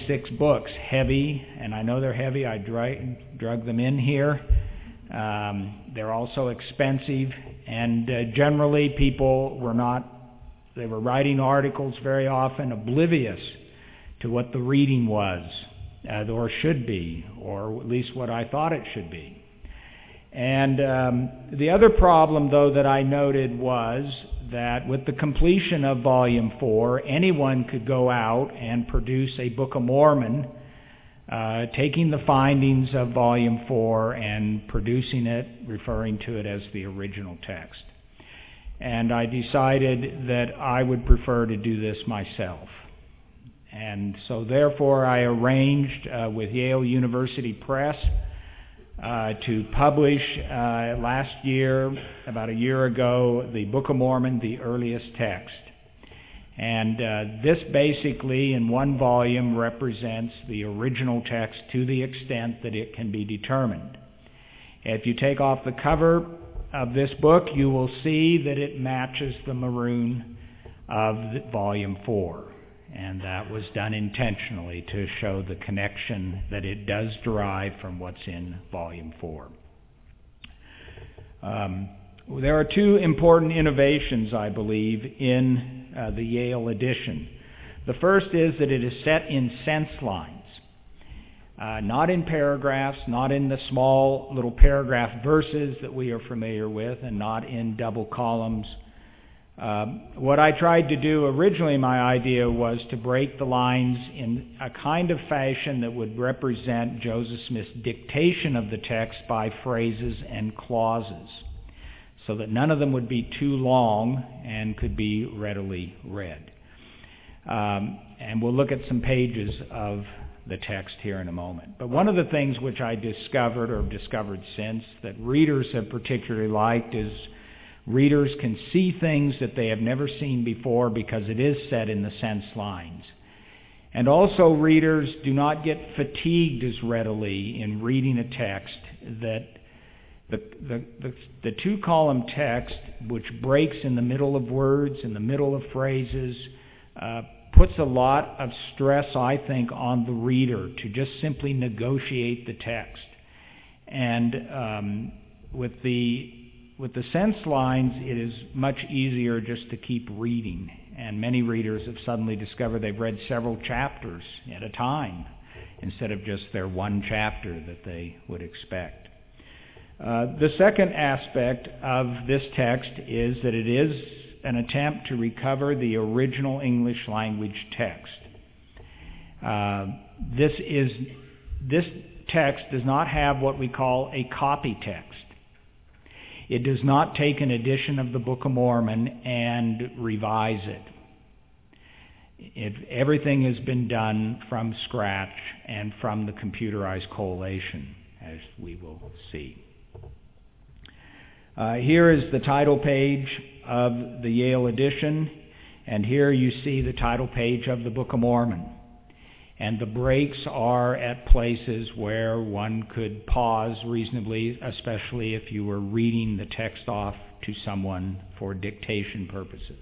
26 books, heavy, and I know they're heavy. I drug them in here. They're also expensive, and generally people they were writing articles very often oblivious to what the reading was, or should be, or at least what I thought it should be. And the other problem, though, that I noted was that with the completion of Volume 4, anyone could go out and produce a Book of Mormon, taking the findings of Volume 4 and producing it, referring to it as the original text. And I decided that I would prefer to do this myself. And so therefore I arranged with Yale University Press to publish last year, about a year ago, the Book of Mormon, the earliest text. And this basically, in one volume, represents the original text to the extent that it can be determined. If you take off the cover of this book, you will see that it matches the maroon of Volume 4. And that was done intentionally to show the connection that it does derive from what's in Volume 4. There are two important innovations, I believe, in the Yale edition. The first is that it is set in sense lines, not in paragraphs, not in the small little paragraph verses that we are familiar with, and not in double columns. What I tried to do originally, my idea was to break the lines in a kind of fashion that would represent Joseph Smith's dictation of the text by phrases and clauses, so that none of them would be too long and could be readily read. And we'll look at some pages of the text here in a moment. But one of the things which I discovered, or discovered since, that readers have particularly liked is readers can see things that they have never seen before because it is set in the sense lines. And also readers do not get fatigued as readily in reading a text, that the two-column text, which breaks in the middle of words, in the middle of phrases, puts a lot of stress, I think, on the reader to just simply negotiate the text. And with the sense lines, it is much easier just to keep reading. And many readers have suddenly discovered they've read several chapters at a time instead of just their one chapter that they would expect. The second aspect of this text is that it is an attempt to recover the original English language text. This text does not have what we call a copy text. It does not take an edition of the Book of Mormon and revise it. Everything has been done from scratch and from the computerized collation, as we will see. Here is the title page of the Yale edition, and here you see the title page of the Book of Mormon. And the breaks are at places where one could pause reasonably, especially if you were reading the text off to someone for dictation purposes.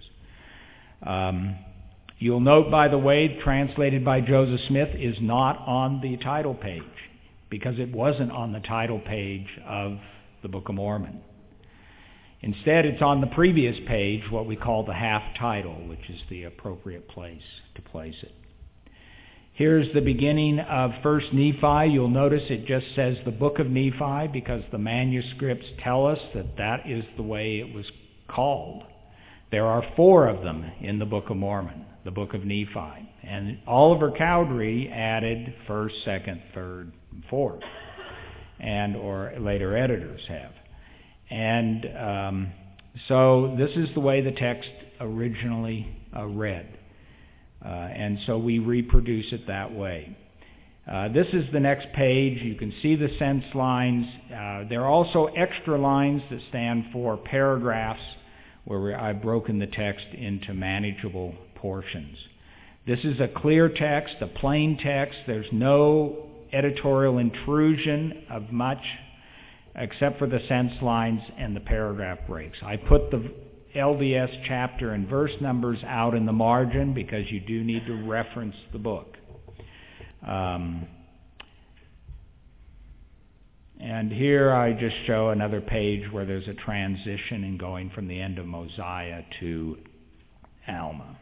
You'll note, by the way, translated by Joseph Smith is not on the title page, because it wasn't on the title page of the Book of Mormon. Instead, it's on the previous page, what we call the half title, which is the appropriate place to place it. Here's the beginning of 1 Nephi. You'll notice it just says the Book of Nephi because the manuscripts tell us that that is the way it was called. There are 4 of them in the Book of Mormon, the Book of Nephi. And Oliver Cowdery added 1st, 2nd, 3rd, and 4th, and or later editors have. And so this is the way the text originally read. And so we reproduce it that way. This is the next page. You can see the sense lines. There are also extra lines that stand for paragraphs where I've broken the text into manageable portions. This is a clear text, a plain text. There's no editorial intrusion of much except for the sense lines and the paragraph breaks. I put the LDS chapter and verse numbers out in the margin because you do need to reference the book. And here I just show another page where there's a transition in going from the end of Mosiah to Alma.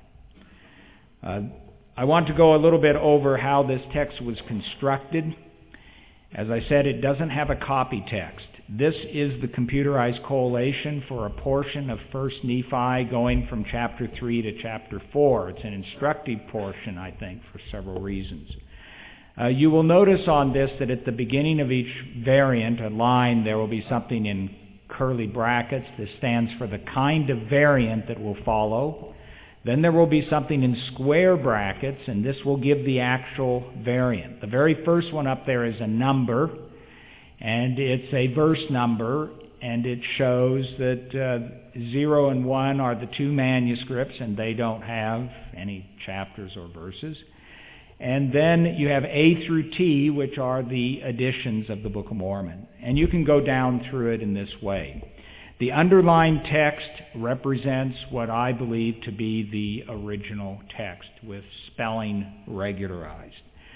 I want to go a little bit over how this text was constructed. As I said, it doesn't have a copy text. This is the computerized collation for a portion of 1 Nephi going from chapter 3 to chapter 4. It's an instructive portion, I think, for several reasons. You will notice on this that at the beginning of each variant, a line, there will be something in curly brackets. This stands for the kind of variant that will follow. Then there will be something in square brackets, and this will give the actual variant. The very first one up there is a number, and it's a verse number, and it shows that 0 and 1 are the two manuscripts, and they don't have any chapters or verses. And then you have A through T, which are the editions of the Book of Mormon. And you can go down through it in this way. The underlined text represents what I believe to be the original text, with spelling regularized.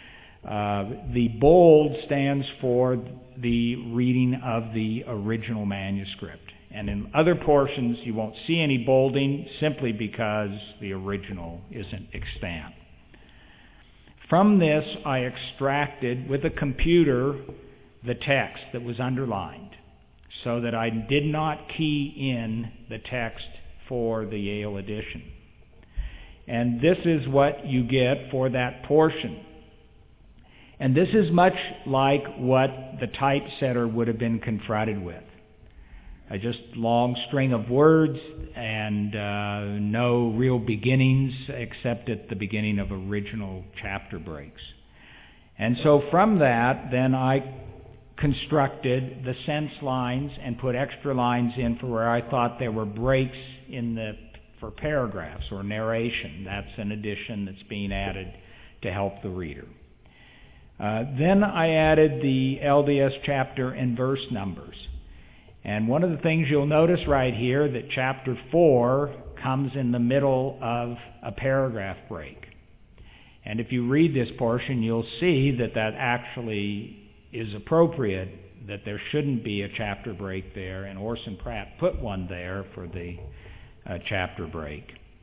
The bold stands for the reading of the original manuscript. And in other portions, you won't see any bolding simply because the original isn't extant. From this, I extracted with a computer the text that was underlined, so that I did not key in the text for the Yale edition. And this is what you get for that portion. And this is much like what the typesetter would have been confronted with. A just long string of words and no real beginnings except at the beginning of original chapter breaks. And so from that, then I constructed the sense lines and put extra lines in for where I thought there were breaks for paragraphs or narration. That's an addition that's being added to help the reader. Then I added the LDS chapter and verse numbers. And one of the things you'll notice right here, that chapter 4 comes in the middle of a paragraph break. And if you read this portion, you'll see that that actually is appropriate, that there shouldn't be a chapter break there, and Orson Pratt put one there for the chapter break.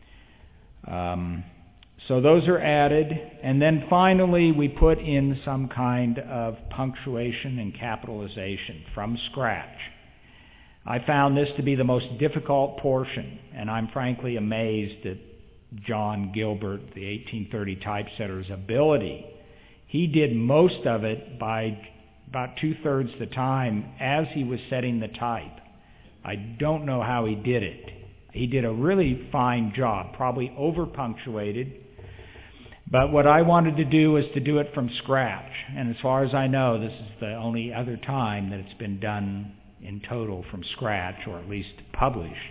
So those are added, and then finally we put in some kind of punctuation and capitalization from scratch. I found this to be the most difficult portion, and I'm frankly amazed at John Gilbert, the 1830 typesetter's ability. He did most of it by about 2/3 the time as he was setting the type. I don't know how he did it. He did a really fine job, probably over-punctuated. But what I wanted to do was to do it from scratch. And as far as I know, this is the only other time that it's been done in total from scratch, or at least published.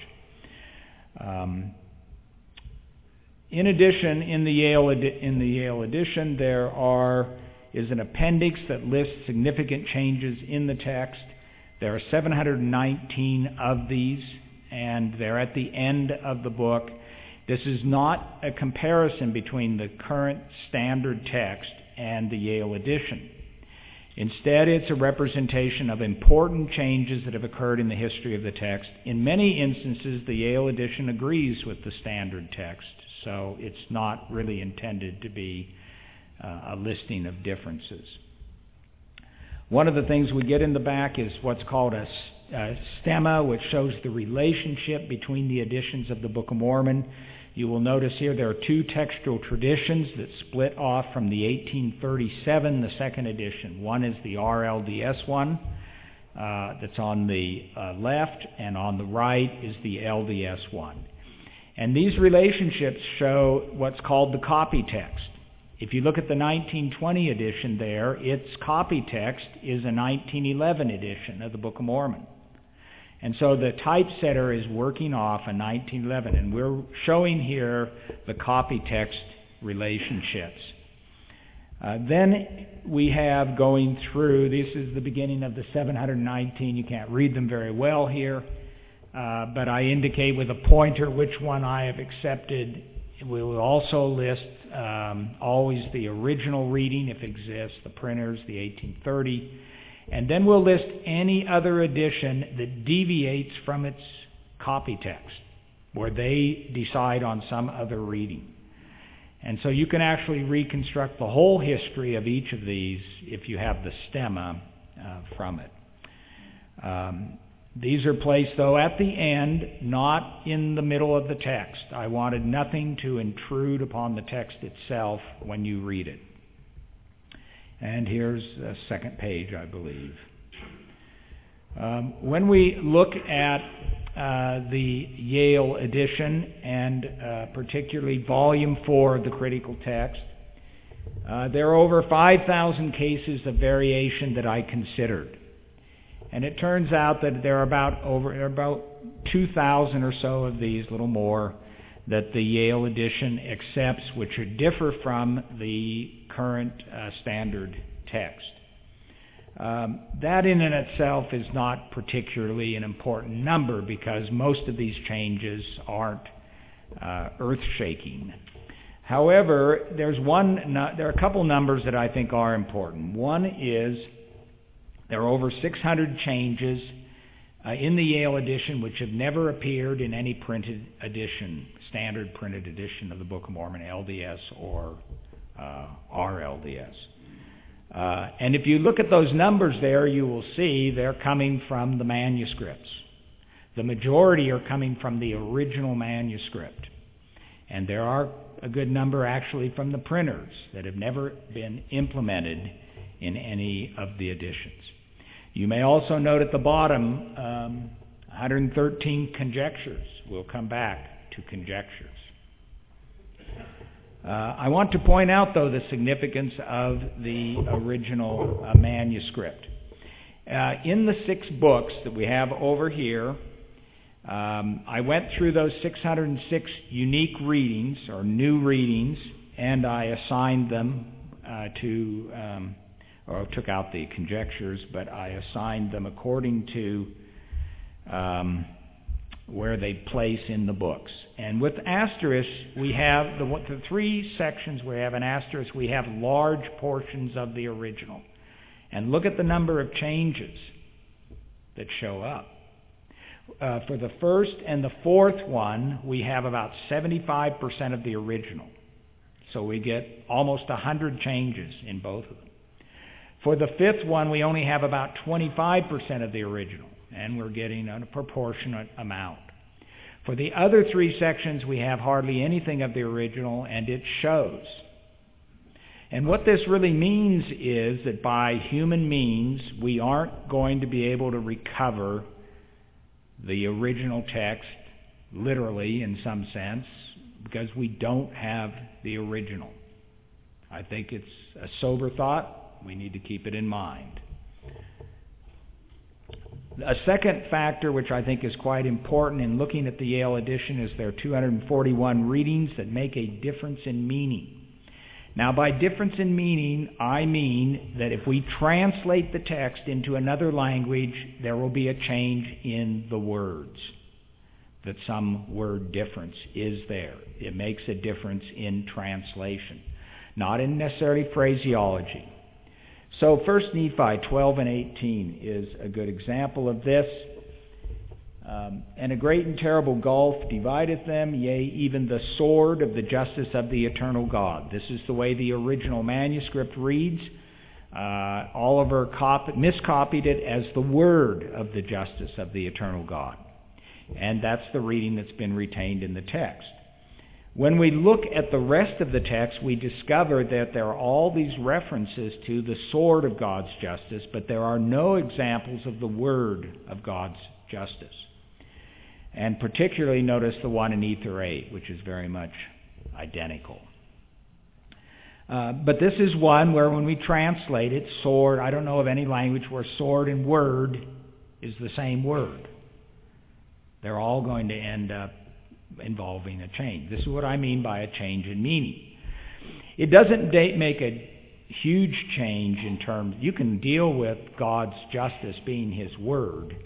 In addition, in the Yale edition, there is an appendix that lists significant changes in the text. There are 719 of these, and they're at the end of the book. This is not a comparison between the current standard text and the Yale edition. Instead, it's a representation of important changes that have occurred in the history of the text. In many instances, the Yale edition agrees with the standard text, so it's not really intended to be a listing of differences. One of the things we get in the back is what's called a stemma, which shows the relationship between the editions of the Book of Mormon. You will notice here there are two textual traditions that split off from the 1837, the second edition. One is the RLDS one that's on the left, and on the right is the LDS one. And these relationships show what's called the copy text. If you look at the 1920 edition there, its copy text is a 1911 edition of the Book of Mormon. And so the typesetter is working off a 1911, and we're showing here the copy text relationships. Then we have going through, this is the beginning of the 719. You can't read them very well here, but I indicate with a pointer which one I have accepted We will also list always the original reading, if it exists, the printers, the 1830, and then we'll list any other edition that deviates from its copy text, where they decide on some other reading. And so you can actually reconstruct the whole history of each of these if you have the stemma from it. These are placed, though, at the end, not in the middle of the text. I wanted nothing to intrude upon the text itself when you read it. And here's the second page, I believe. When we look at the Yale edition, and particularly Volume 4 of the Critical Text, there are over 5,000 cases of variation that I considered. And it turns out that there are about 2,000 or so of these, a little more, that the Yale edition accepts, which differ from the current standard text. That in and itself is not particularly an important number, because most of these changes aren't earth-shaking. However, there are a couple numbers that I think are important. One is there are over 600 changes in the Yale edition which have never appeared in any printed edition, standard printed edition of the Book of Mormon, LDS or RLDS. And if you look at those numbers there, you will see they're coming from the manuscripts. The majority are coming from the original manuscript. And there are a good number actually from the printers that have never been implemented in any of the editions. You may also note at the bottom 113 conjectures. We'll come back to conjectures. I want to point out, though, the significance of the original manuscript. In the 6 books that we have over here, I went through those 606 unique readings, or new readings, and I assigned them or took out the conjectures, but I assigned them according to where they place in the books. And with asterisks, we have the 3 sections where we have an asterisk, we have large portions of the original. And look at the number of changes that show up. For the first and the fourth one, we have about 75% of the original. So we get almost 100 changes in both of them. For the fifth one, we only have about 25% of the original, and we're getting a proportionate amount. For the other 3 sections, we have hardly anything of the original, and it shows. And what this really means is that by human means, we aren't going to be able to recover the original text, literally in some sense, because we don't have the original. I think it's a sober thought. We need to keep it in mind. A second factor which I think is quite important in looking at the Yale edition is there are 241 readings that make a difference in meaning. Now, by difference in meaning, I mean that if we translate the text into another language, there will be a change in the words, that some word difference is there. It makes a difference in translation, not in necessarily phraseology. So 1 Nephi 12 and 18 is a good example of this. And a great and terrible gulf divideth them, yea, even the sword of the justice of the eternal God. This is the way the original manuscript reads. Oliver miscopied it as the word of the justice of the eternal God. And that's the reading that's been retained in the text. When we look at the rest of the text, we discover that there are all these references to the sword of God's justice, but there are no examples of the word of God's justice. And particularly notice the one in Ether 8, which is very much identical. But this is one where when we translate it, sword, I don't know of any language where sword and word is the same word. They're all going to end up involving a change. This is what I mean by a change in meaning. It doesn't make a huge change in terms, you can deal with God's justice being His word,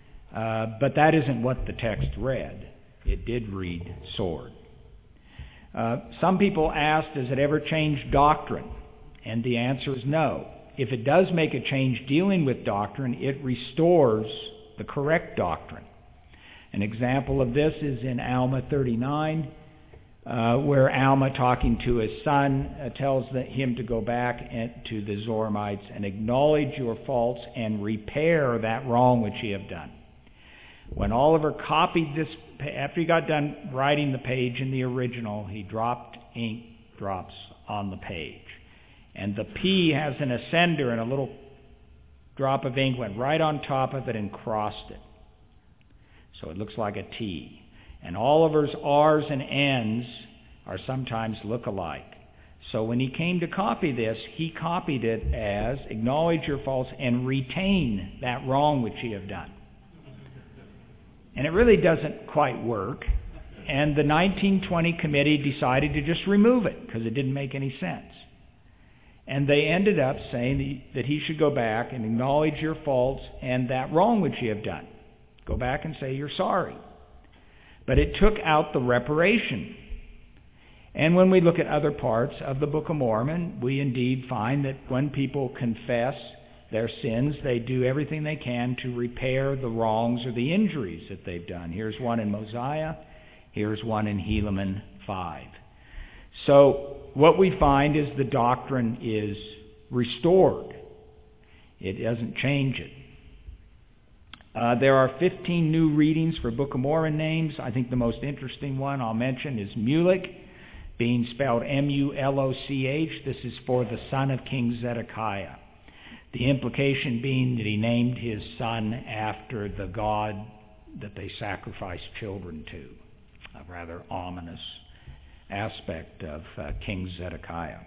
but that isn't what the text read. It did read sword. Some people ask, does it ever change doctrine? And the answer is no. If it does make a change dealing with doctrine, it restores the correct doctrine. An example of this is in Alma 39, where Alma, talking to his son, tells him to go back to the Zoramites and acknowledge your faults and repair that wrong which ye have done. When Oliver copied this, after he got done writing the page in the original, he dropped ink drops on the page. And the P has an ascender, and a little drop of ink went right on top of it and crossed it. So it looks like a T. And Oliver's R's and N's are sometimes look-alike. So when he came to copy this, he copied it as, acknowledge your faults and retain that wrong which ye have done. And it really doesn't quite work. And the 1920 committee decided to just remove it because it didn't make any sense. And they ended up saying that he should go back and acknowledge your faults and that wrong which ye have done. Go back and say you're sorry. But it took out the reparation. And when we look at other parts of the Book of Mormon, we indeed find that when people confess their sins, they do everything they can to repair the wrongs or the injuries that they've done. Here's one in Mosiah. Here's one in Helaman 5. So what we find is the doctrine is restored. It doesn't change it. There are 15 new readings for Book of Mormon names. I think the most interesting one I'll mention is Mulech, being spelled M-U-L-O-C-H. This is for the son of King Zedekiah. The implication being that he named his son after the god that they sacrificed children to. A rather ominous aspect of King Zedekiah.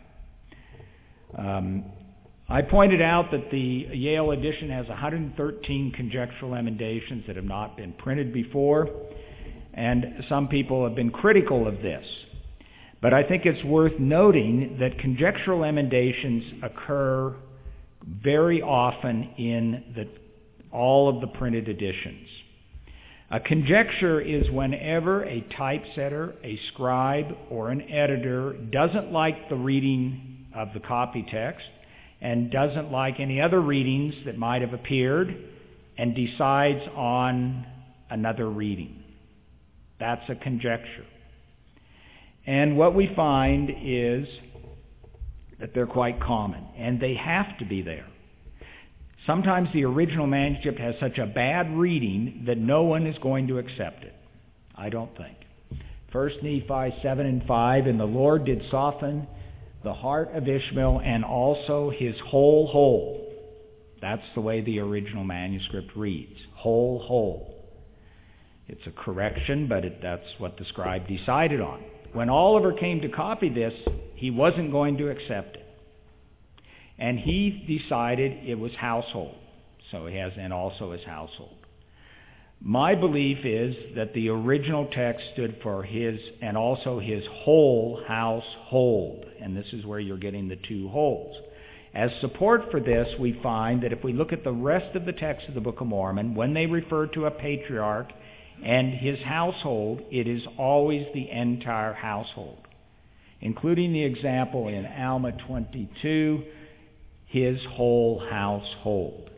I pointed out that the Yale edition has 113 conjectural emendations that have not been printed before, and some people have been critical of this. But I think it's worth noting that conjectural emendations occur very often in all of the printed editions. A conjecture is whenever a typesetter, a scribe, or an editor doesn't like the reading of the copy text and doesn't like any other readings that might have appeared and decides on another reading. That's a conjecture. And what we find is that they're quite common, and they have to be there. Sometimes the original manuscript has such a bad reading that no one is going to accept it. I don't think. 1 Nephi 7 and 5, and the Lord did soften the heart of Ishmael and also his whole. That's the way the original manuscript reads. Whole. It's a correction, but that's what the scribe decided on. When Oliver came to copy this, he wasn't going to accept it. And he decided it was household. So he has, and also his household. My belief is that the original text stood for his and also his whole household. And this is where you're getting the two wholes. As support for this, we find that if we look at the rest of the text of the Book of Mormon, when they refer to a patriarch and his household, it is always the entire household, including the example in Alma 22, his whole household.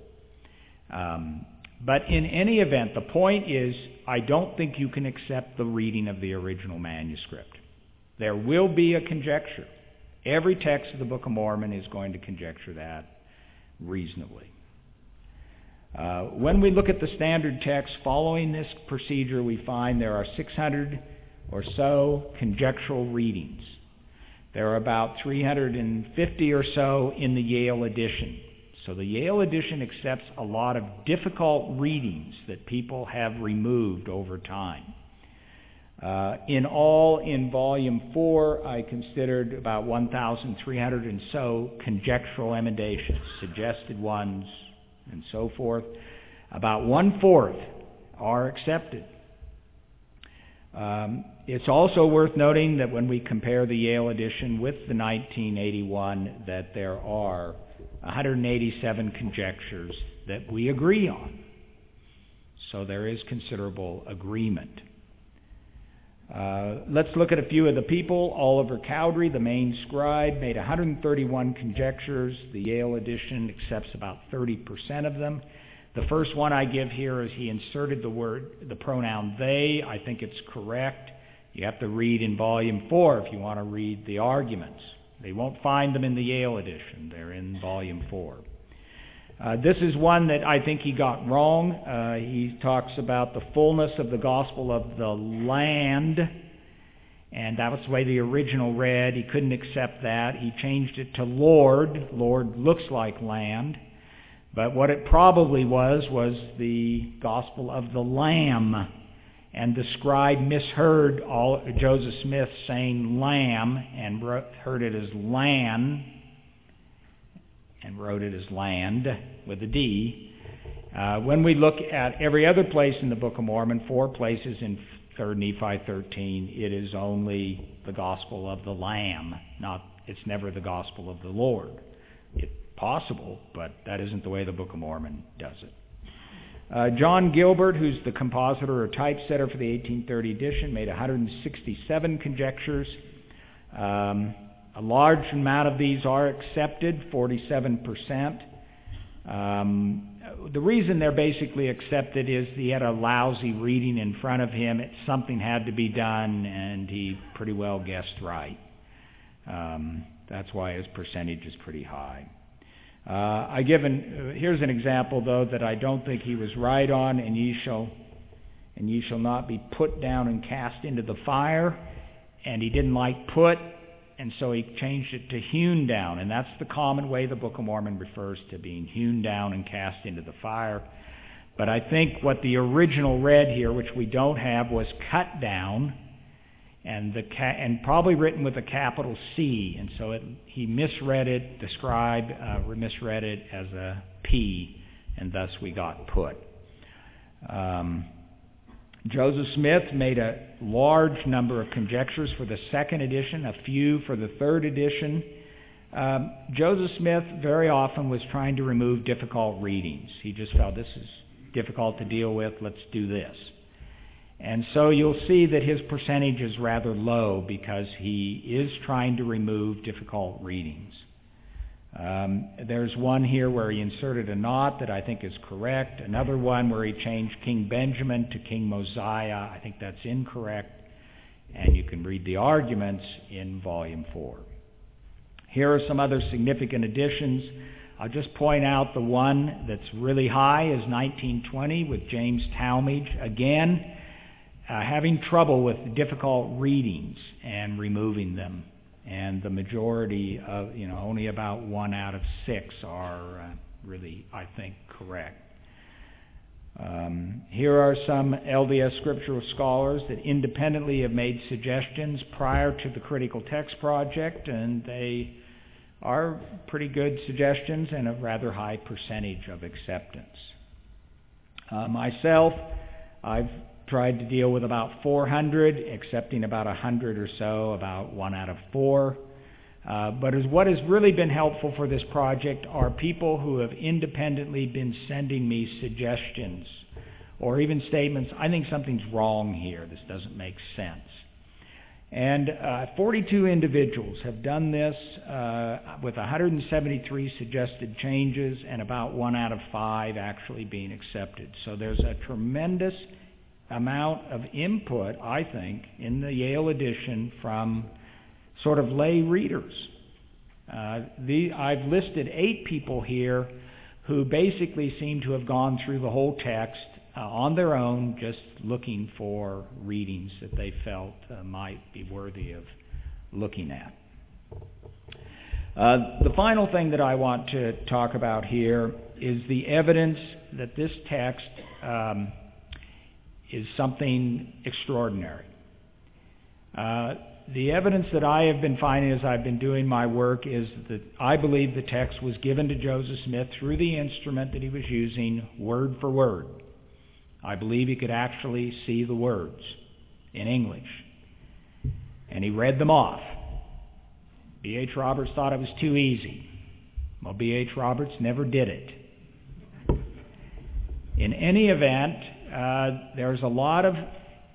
But in any event, the point is, I don't think you can accept the reading of the original manuscript. There will be a conjecture. Every text of the Book of Mormon is going to conjecture that reasonably. When we look at the standard text following this procedure, we find there are 600 or so conjectural readings. There are about 350 or so in the Yale edition. So the Yale edition accepts a lot of difficult readings that people have removed over time. In all, in Volume 4, I considered about 1,300 and so conjectural emendations, suggested ones, and so forth. About 1/4 are accepted. It's also worth noting that when we compare the Yale edition with the 1981, that there are 187 conjectures that we agree on. So there is considerable agreement. Let's look at a few of the people. Oliver Cowdery, the main scribe, made 131 conjectures. The Yale edition accepts about 30% of them. The first one I give here is he inserted the pronoun they. I think it's correct. You have to read in volume 4 if you want to read the arguments. They won't find them in the Yale edition. They're in volume 4. This is one that I think he got wrong. He talks about the fullness of the gospel of the land, and that was the way the original read. He couldn't accept that. He changed it to Lord. Lord looks like land. But what it probably was the gospel of the Lamb. And the scribe misheard Joseph Smith saying lamb and heard it as lan, and wrote it as land with a D. When we look at every other place in the Book of Mormon, 4 places in 3 Nephi 13, it is only the gospel of the Lamb. It's never the gospel of the Lord. It's possible, but that isn't the way the Book of Mormon does it. John Gilbert, who's the compositor or typesetter for the 1830 edition, made 167 conjectures. A large amount of these are accepted, 47%. The reason they're basically accepted is he had a lousy reading in front of him. Something had to be done, and he pretty well guessed right. That's why his percentage is pretty high. Here's an example, though, that I don't think he was right on. And ye shall not be put down and cast into the fire. And he didn't like put, and so he changed it to hewn down. And that's the common way the Book of Mormon refers to being hewn down and cast into the fire. But I think what the original read here, which we don't have, was cut down, and probably written with a capital C, and so he misread it. The scribe misread it as a P, and thus we got put. Joseph Smith made a large number of conjectures for the 2nd edition, a few for the 3rd edition. Joseph Smith very often was trying to remove difficult readings. He just felt, this is difficult to deal with, let's do this. And so you'll see that his percentage is rather low because he is trying to remove difficult readings. There's one here where he inserted a not that I think is correct. Another one where he changed King Benjamin to King Mosiah. I think that's incorrect. And you can read the arguments in Volume 4. Here are some other significant additions. I'll just point out the one that's really high is 1920 with James Talmage. Again, having trouble with difficult readings and removing them. And the majority of, only about 1 out of 6 are really, I think, correct. Here are some LDS scriptural scholars that independently have made suggestions prior to the Critical Text Project, and they are pretty good suggestions and a rather high percentage of acceptance. Myself, I've tried to deal with about 400, accepting about 100 or so, about 1 out of 4. But what has really been helpful for this project are people who have independently been sending me suggestions or even statements, I think something's wrong here, this doesn't make sense. And 42 individuals have done this with 173 suggested changes and about 1 out of 5 actually being accepted. So there's a tremendous amount of input, I think, in the Yale edition from sort of lay readers. I've listed 8 people here who basically seem to have gone through the whole text on their own, just looking for readings that they felt might be worthy of looking at. The final thing that I want to talk about here is the evidence that this text is something extraordinary. The evidence that I have been finding as I've been doing my work is that I believe the text was given to Joseph Smith through the instrument that he was using, word for word. I believe he could actually see the words in English. And he read them off. B.H. Roberts thought it was too easy. Well, B.H. Roberts never did it. In any event, there's a lot of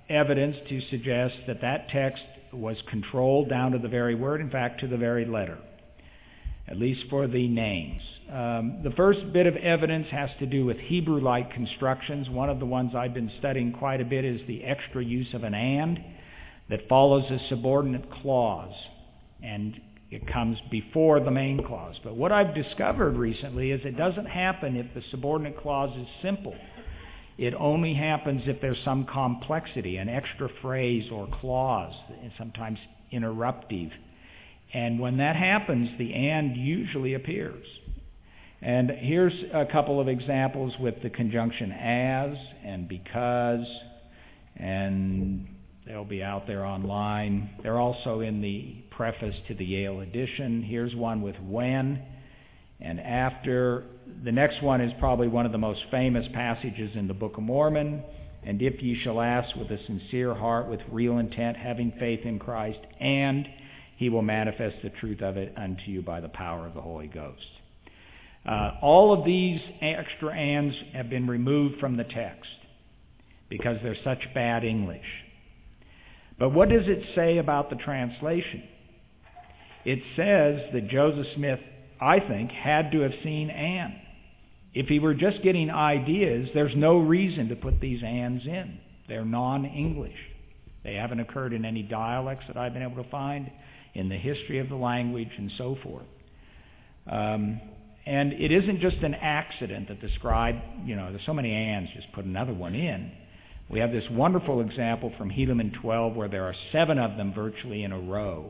evidence to suggest that that text was controlled down to the very word, in fact, to the very letter, at least for the names. The first bit of evidence has to do with Hebrew-like constructions. One of the ones I've been studying quite a bit is the extra use of an and that follows a subordinate clause, and it comes before the main clause. But what I've discovered recently is it doesn't happen if the subordinate clause is simple. It only happens if there's some complexity, an extra phrase or clause, and sometimes interruptive. And when that happens, the and usually appears. And here's a couple of examples with the conjunction as and because, and they'll be out there online. They're also in the preface to the Yale edition. Here's one with when and after. The next one is probably one of the most famous passages in the Book of Mormon. And if ye shall ask with a sincere heart, with real intent, having faith in Christ, and he will manifest the truth of it unto you by the power of the Holy Ghost. All of these extra ands have been removed from the text because they're such bad English. But what does it say about the translation? It says that Joseph Smith, I think, had to have seen and. If he were just getting ideas, there's no reason to put these ands in. They're non-English. They haven't occurred in any dialects that I've been able to find, in the history of the language, and so forth. And it isn't just an accident that the scribe, there's so many ands, just put another one in. We have this wonderful example from Helaman 12 where there are 7 of them virtually in a row.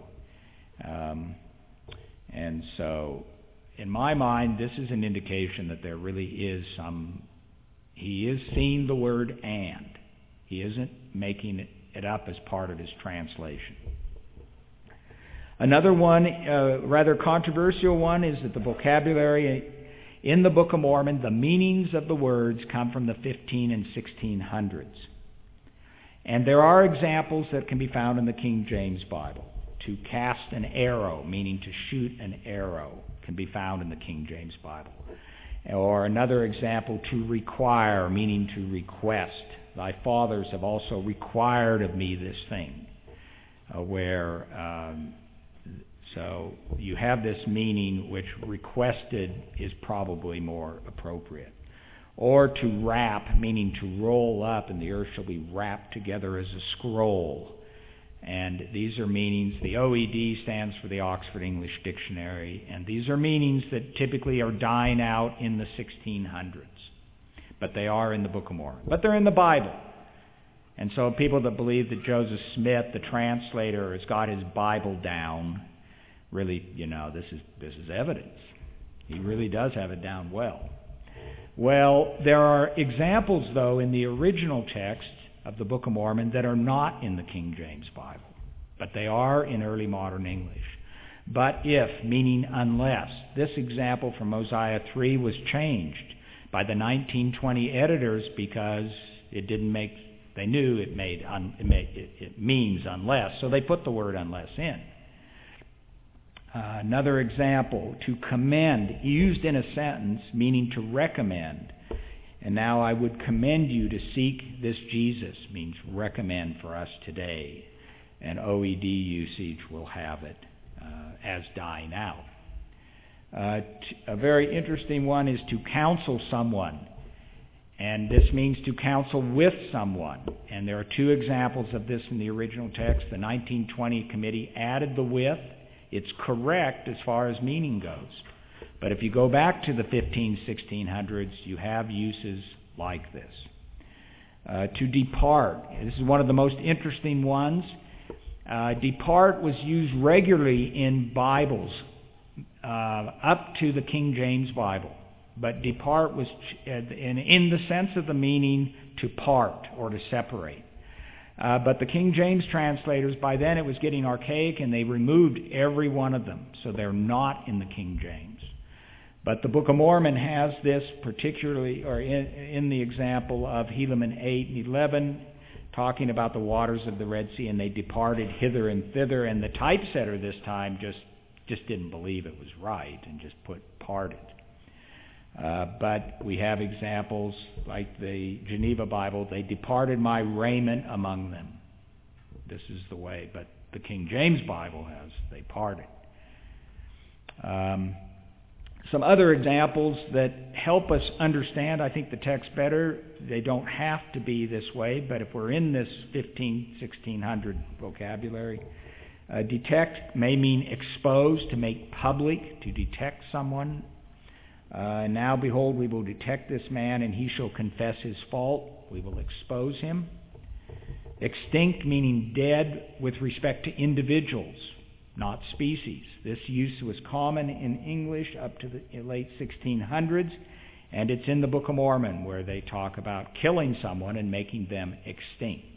And so, in my mind, this is an indication that there really is he is seeing the word and. He isn't making it up as part of his translation. Another one, rather controversial one, is that the vocabulary in the Book of Mormon, the meanings of the words come from the 15 and 1600s. And there are examples that can be found in the King James Bible. To cast an arrow, meaning to shoot an arrow, can be found in the King James Bible. Or another example, to require, meaning to request. Thy fathers have also required of me this thing. So you have this meaning which requested is probably more appropriate. Or to wrap, meaning to roll up, and the earth shall be wrapped together as a scroll. And these are meanings, the OED stands for the Oxford English Dictionary, and these are meanings that typically are dying out in the 1600s. But they are in the Book of Mormon. But they're in the Bible. And so people that believe that Joseph Smith, the translator, has got his Bible down, really, this is evidence. He really does have it down well. Well, there are examples, though, in the original text of the Book of Mormon that are not in the King James Bible, but they are in early modern English. But if, meaning unless, this example from Mosiah 3 was changed by the 1920 editors because it didn't make, they knew it means unless, so they put the word unless in. Another example, to commend, used in a sentence, meaning to recommend. And now I would commend you to seek this Jesus, means recommend for us today. And OED usage will have it as dying out. A very interesting one is to counsel someone. And this means to counsel with someone. And there are 2 examples of this in the original text. The 1920 committee added the with. It's correct as far as meaning goes. But if you go back to the 1600s, you have uses like this. To depart. This is one of the most interesting ones. Depart was used regularly in Bibles up to the King James Bible. But depart was in the sense of the meaning to part or to separate. But the King James translators, by then it was getting archaic, and they removed every one of them. So they're not in the King James. But the Book of Mormon has this particularly, or in the example of Helaman 8 and 11, talking about the waters of the Red Sea, and they departed hither and thither, and the typesetter this time just didn't believe it was right and just put parted. But we have examples like the Geneva Bible, they departed my raiment among them. This is the way, but the King James Bible has, they parted. Some other examples that help us understand, I think, the text better. They don't have to be this way, but if we're in this 1600 vocabulary, detect may mean expose, to make public, to detect someone. Now, behold, we will detect this man, and he shall confess his fault. We will expose him. Extinct, meaning dead with respect to individuals, not species. This use was common in English up to the late 1600s, and it's in the Book of Mormon where they talk about killing someone and making them extinct.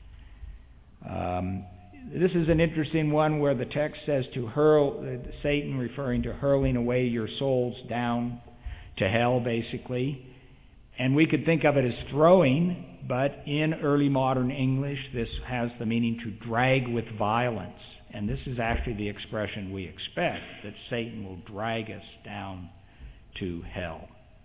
This is an interesting one where the text says to hurl, Satan referring to hurling away your souls down to hell, basically. And we could think of it as throwing, but in early modern English, this has the meaning to drag with violence. And this is actually the expression we expect, that Satan will drag us down to hell.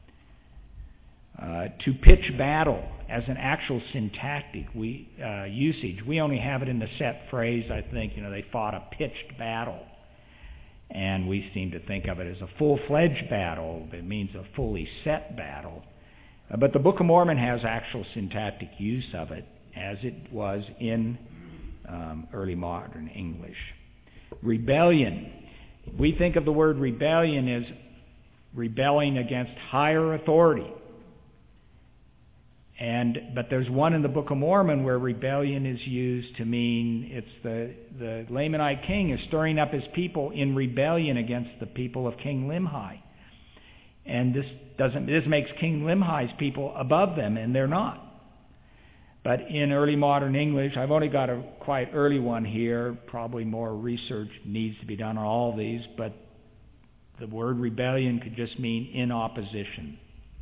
To pitch battle as an actual syntactic usage. We only have it in the set phrase, I think, they fought a pitched battle. And we seem to think of it as a full-fledged battle. It means a fully set battle. But the Book of Mormon has actual syntactic use of it, as it was in early modern English. Rebellion. We think of the word rebellion as rebelling against higher authority. But there's one in the Book of Mormon where rebellion is used to mean it's the Lamanite king is stirring up his people in rebellion against the people of King Limhi. And this makes King Limhi's people above them, and they're not. But in early modern English, I've only got a quite early one here. Probably more research needs to be done on all these, but the word rebellion could just mean in opposition.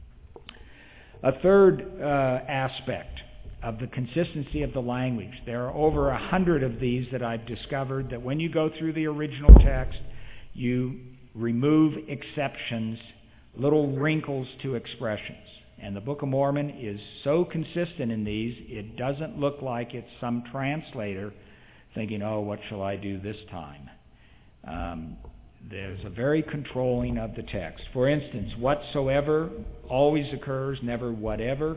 A third aspect of the consistency of the language. There are over 100 of these that I've discovered, that when you go through the original text, you remove exceptions, little wrinkles to expressions. And the Book of Mormon is so consistent in these, it doesn't look like it's some translator thinking, oh, what shall I do this time? There's a very controlling of the text. For instance, whatsoever always occurs, never whatever.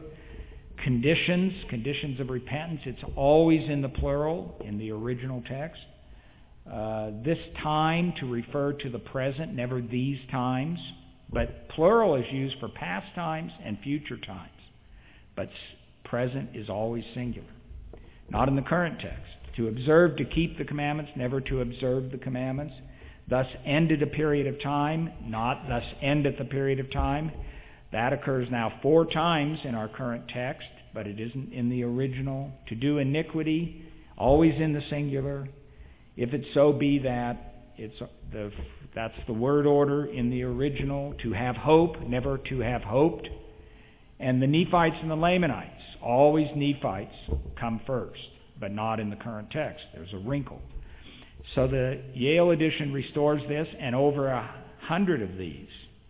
Conditions of repentance, it's always in the plural in the original text. This time to refer to the present, never these times. But plural is used for past times and future times. But present is always singular. Not in the current text. To observe, to keep the commandments, never to observe the commandments. Thus ended a period of time, not thus endeth a period of time. That occurs now 4 times in our current text, but it isn't in the original. To do iniquity, always in the singular. If it so be that, that's the word order in the original. To have hope, never to have hoped. And the Nephites and the Lamanites, always Nephites come first, but not in the current text. There's a wrinkle. So the Yale edition restores this, and over 100 of these,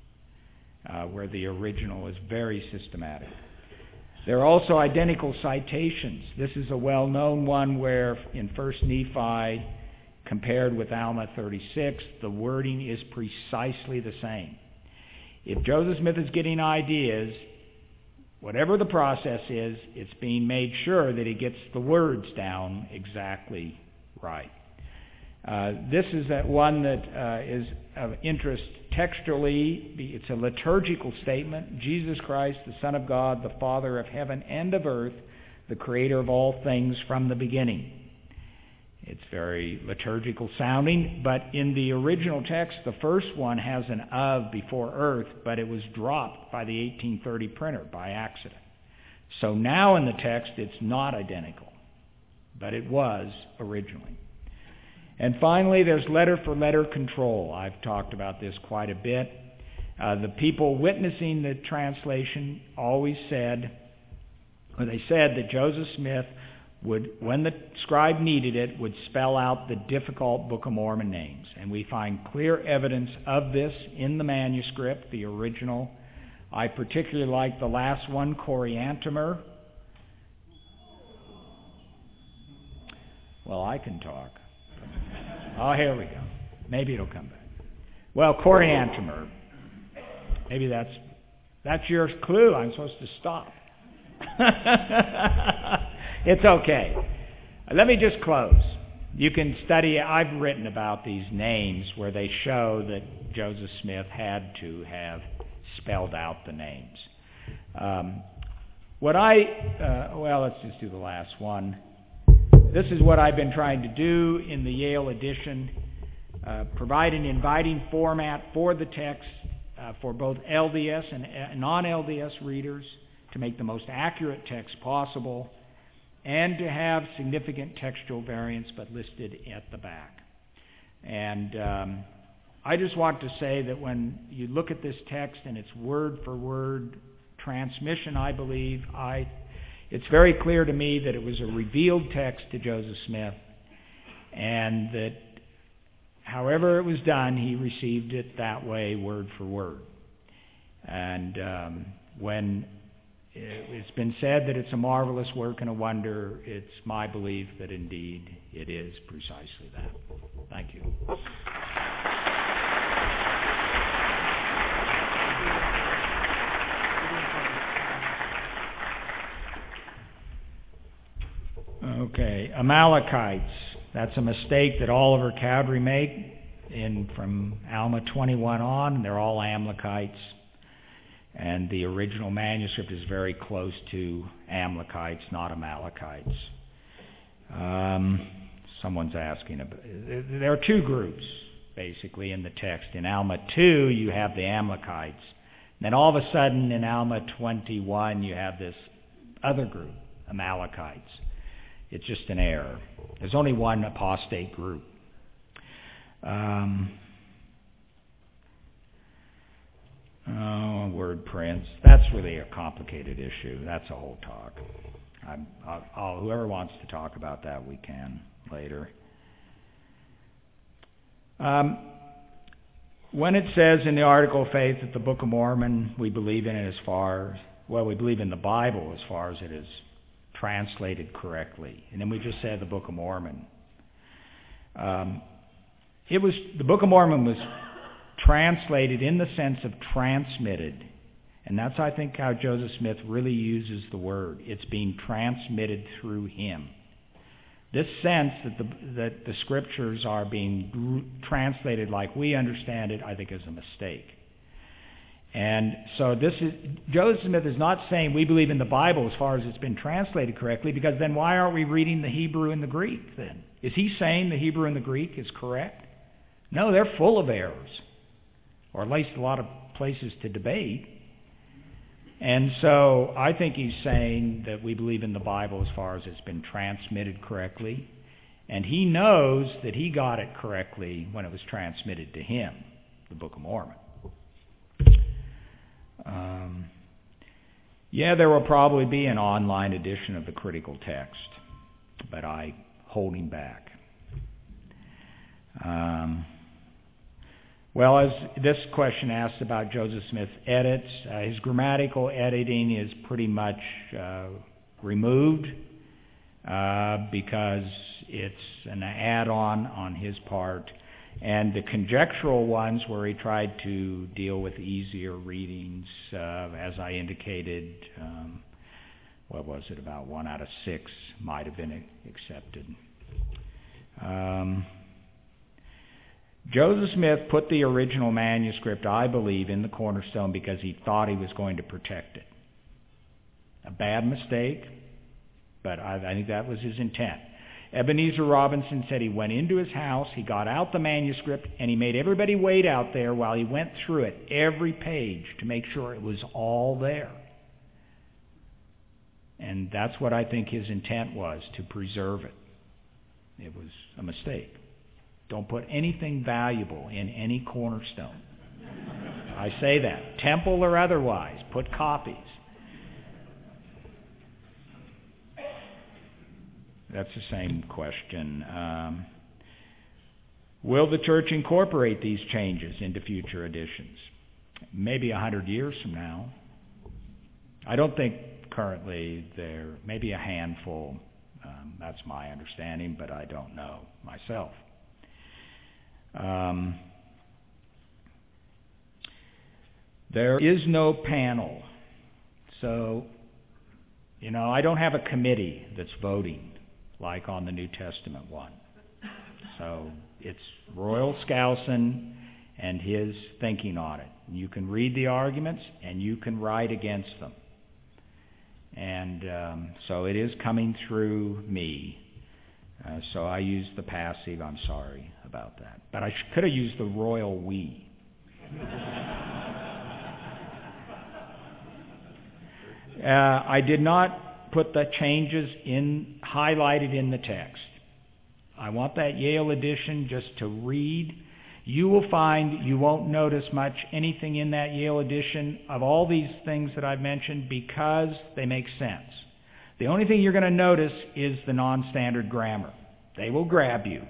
where the original is very systematic. There are also identical citations. This is a well-known one where in 1 Nephi, compared with Alma 36, the wording is precisely the same. If Joseph Smith is getting ideas, whatever the process is, it's being made sure that he gets the words down exactly right. This is that one that is of interest textually. It's a liturgical statement. Jesus Christ, the Son of God, the Father of heaven and of earth, the Creator of all things from the beginning. It's very liturgical sounding, but in the original text, the first one has an of before earth, but it was dropped by the 1830 printer by accident. So now in the text, it's not identical, but it was originally. And finally, there's letter-for-letter control. I've talked about this quite a bit. The people witnessing the translation always said that Joseph Smith would, when the scribe needed it, would spell out the difficult Book of Mormon names. And we find clear evidence of this in the manuscript, the original I particularly like the last one, Coriantumr. Well, I can talk. Oh, here we go. Maybe it'll come back. Well, Coriantumr. Maybe that's your clue. I'm supposed to stop. It's okay. Let me just close. You can study. I've written about these names where they show that Joseph Smith had to have spelled out the names. Let's just do the last one. This is what I've been trying to do in the Yale edition, provide an inviting format for the text for both LDS and non-LDS readers to make the most accurate text possible, and to have significant textual variants but listed at the back. And I just want to say that when you look at this text and its word-for-word transmission, I believe, it's very clear to me that it was a revealed text to Joseph Smith, and that however it was done, he received it that way, word for word. And when it's been said that it's a marvelous work and a wonder, it's my belief that indeed it is precisely that. Thank you. Okay, Amalekites. That's a mistake that Oliver Cowdery made from Alma 21 on. They're all Amalekites. And the original manuscript is very close to Amalekites, not Amalekites. Someone's asking about. There are two groups, basically, in the text. In Alma 2, you have the Amalekites. Then all of a sudden, in Alma 21, you have this other group, Amalekites. It's just an error. There's only one apostate group. Word prints. That's really a complicated issue. That's a whole talk. Whoever wants to talk about that, we can later. When it says in the Article of Faith that the Book of Mormon, we believe in it we believe in the Bible as far as it is translated correctly. And then we just said the Book of Mormon. The Book of Mormon was translated in the sense of transmitted. And that's, I think, how Joseph Smith really uses the word. It's being transmitted through him. This sense that the Scriptures are being translated like we understand it, I think, is a mistake. And so Joseph Smith is not saying we believe in the Bible as far as it's been translated correctly, because then why aren't we reading the Hebrew and the Greek then? Is he saying the Hebrew and the Greek is correct? No, they're full of errors, or at least a lot of places to debate. And so I think he's saying that we believe in the Bible as far as it's been transmitted correctly, and he knows that he got it correctly when it was transmitted to him, the Book of Mormon. There will probably be an online edition of the critical text, but I hold him back. As this question asks about Joseph Smith's edits, his grammatical editing is pretty much removed because it's an add-on on his part. And the conjectural ones where he tried to deal with easier readings, as I indicated, about 1 out of 6 might have been accepted. Joseph Smith put the original manuscript, I believe, in the Cornerstone because he thought he was going to protect it. A bad mistake, but I think that was his intent. Ebenezer Robinson said he went into his house, he got out the manuscript, and he made everybody wait out there while he went through it, every page, to make sure it was all there. And that's what I think his intent was, to preserve it. It was a mistake. Don't put anything valuable in any cornerstone. I say that, temple or otherwise, put copies. That's the same question. Will the church incorporate these changes into future editions? maybe 100 years from now. I don't think currently there may be a handful. That's my understanding, but I don't know myself. There is no panel. So, I don't have a committee that's voting like on the New Testament one. So it's Royal Skousen and his thinking on it. You can read the arguments and you can write against them. And so it is coming through me. So I use the passive. I'm sorry about that. But I could have used the royal we. I did not put the changes highlighted in the text. I want that Yale edition just to read. You will find you won't notice much anything in that Yale edition of all these things that I've mentioned because they make sense. The only thing you're going to notice is the non-standard grammar. They will grab you.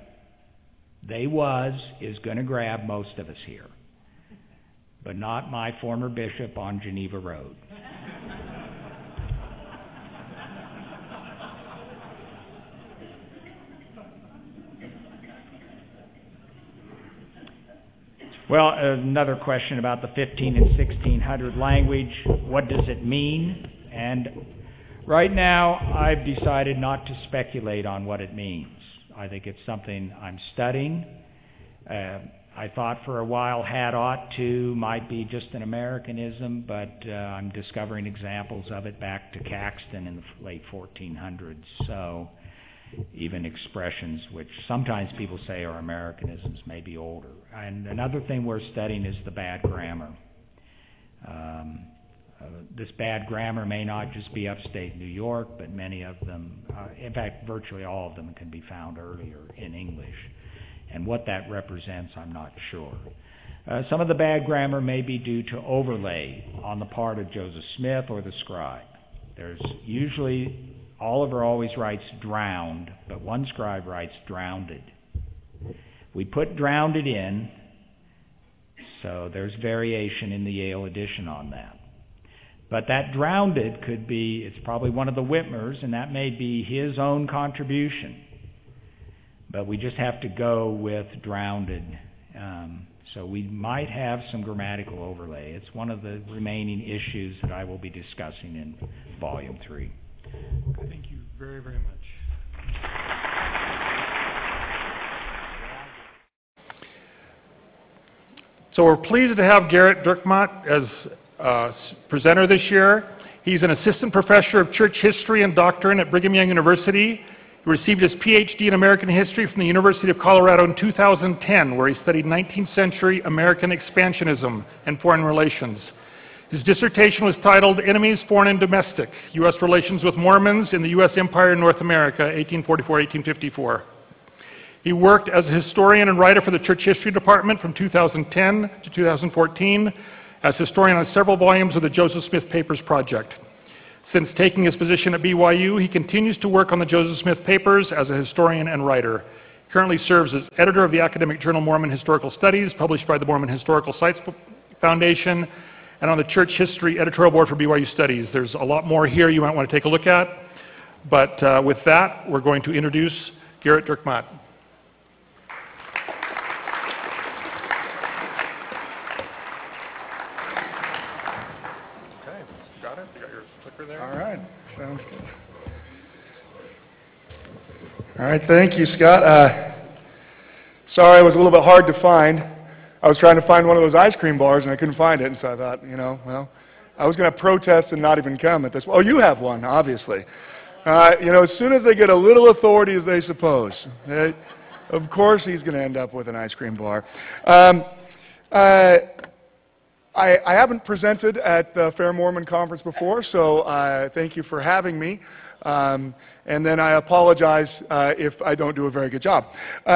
Is going to grab most of us here. But not my former bishop on Geneva Road. Well, another question about the 15 and 1600 language. What does it mean? And right now, I've decided not to speculate on what it means. I think it's something I'm studying. I thought for a while had ought to might be just an Americanism, but I'm discovering examples of it back to Caxton in the late 1400s. So even expressions which sometimes people say are Americanisms may be older. And another thing we're studying is the bad grammar. This bad grammar may not just be upstate New York, but many of them, in fact, virtually all of them can be found earlier in English. And what that represents, I'm not sure. Some of the bad grammar may be due to overlay on the part of Joseph Smith or the scribe. There's usually, Oliver always writes drowned, but one scribe writes drowned. We put drowned in, so there's variation in the Yale edition on that. But that drowned could be, it's probably one of the Whitmers, and that may be his own contribution. But we just have to go with drowned. So we might have some grammatical overlay. It's one of the remaining issues that I will be discussing in Volume 3. Thank you very, very much. So we're pleased to have Gerrit Dirkmaat as presenter this year. He's an assistant professor of church history and doctrine at Brigham Young University. He received his PhD in American history from the University of Colorado in 2010, where he studied 19th century American expansionism and foreign relations. His dissertation was titled Enemies, Foreign and Domestic, U.S. Relations with Mormons in the U.S. Empire in North America, 1844-1854. He worked as a historian and writer for the Church History Department from 2010 to 2014, as historian on several volumes of the Joseph Smith Papers Project. Since taking his position at BYU, he continues to work on the Joseph Smith Papers as a historian and writer. He currently serves as editor of the academic journal Mormon Historical Studies, published by the Mormon Historical Sites Foundation, and on the Church History Editorial Board for BYU Studies. There's a lot more here you might want to take a look at. But with that, we're going to introduce Gerrit Dirkmaat. Okay, got it? You got your clicker there? All right, sounds good. All right, thank you, Scott. Sorry, it was a little bit hard to find. I was trying to find one of those ice cream bars, and I couldn't find it, and so I thought, well, I was going to protest and not even come at this. Oh, you have one, obviously. As soon as they get a little authority as they suppose, of course he's going to end up with an ice cream bar. I haven't presented at the Fair Mormon Conference before, so thank you for having me. And then I apologize if I don't do a very good job.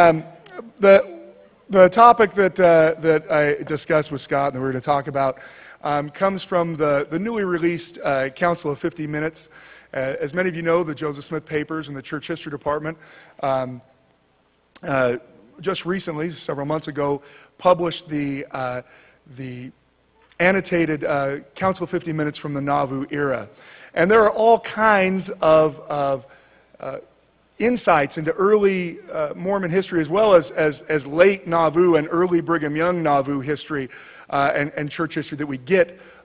The topic that I discussed with Scott and that we're going to talk about comes from the newly released Council of 50 Minutes. As many of you know, the Joseph Smith Papers and the Church History Department just recently, several months ago, published the annotated Council 50 Minutes from the Nauvoo era. And there are all kinds of insights into early Mormon history, as well as late Nauvoo and early Brigham Young Nauvoo history and church history that we get